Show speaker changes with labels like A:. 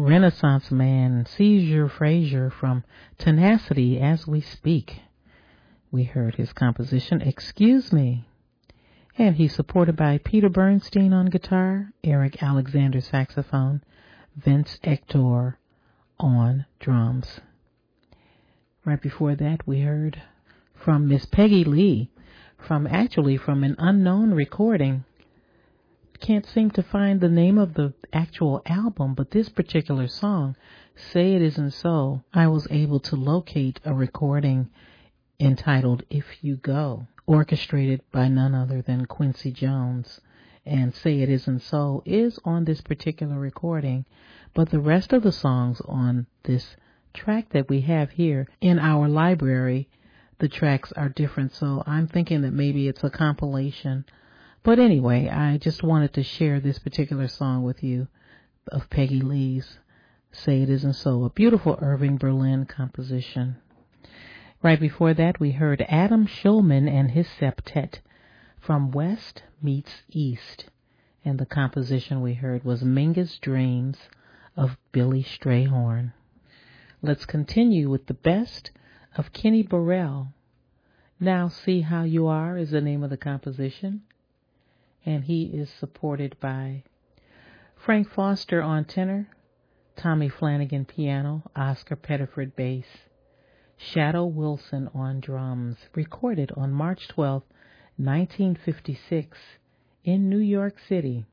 A: Renaissance man Seizure Frazier from Tenacity As We Speak. We heard his composition, Excuse Me. And he's supported by Peter Bernstein on guitar, Eric Alexander saxophone, Vince Ector on drums. Right before that, we heard from Miss Peggy Lee, from an unknown recording. Can't seem to find the name of the actual album, but this particular song, Say It Isn't So, I was able to locate a recording entitled If You Go, orchestrated by none other than Quincy Jones. And Say It Isn't So is on this particular recording, but the rest of the songs on this track that we have here in our library, the tracks are different, so I'm thinking that maybe it's a compilation. But anyway, I just wanted to share this particular song with you of Peggy Lee's Say It Isn't So, a beautiful Irving Berlin composition. Right before that, we heard Adam Shulman and his septet from West Meets East. And the composition we heard was Mingus Dreams of Billy Strayhorn. Let's continue with the best of Kenny Burrell. Now See How You Are is the name of the composition. And he is supported by Frank Foster on tenor, Tommy Flanagan piano, Oscar Pettiford bass, Shadow Wilson on drums, recorded on March 12, 1956 in New York City.